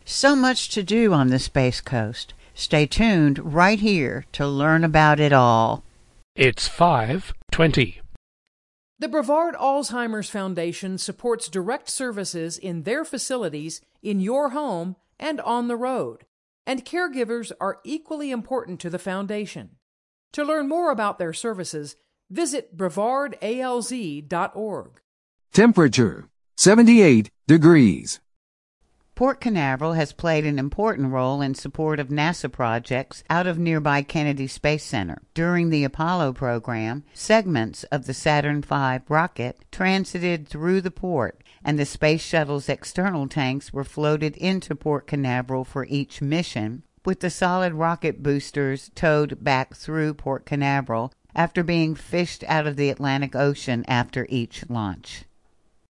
So much to do on the Space Coast. Stay tuned right here to learn about it all. It's 5:20. The Brevard Alzheimer's Foundation supports direct services in their facilities, in your home, and on the road. And caregivers are equally important to the foundation. To learn more about their services, visit brevardalz.org. Temperature 78 degrees. Port Canaveral has played an important role in support of NASA projects out of nearby Kennedy Space Center. During the Apollo program, segments of the Saturn V rocket transited through the port, and the Space Shuttle's external tanks were floated into Port Canaveral for each mission, with the solid rocket boosters towed back through Port Canaveral after being fished out of the Atlantic Ocean after each launch.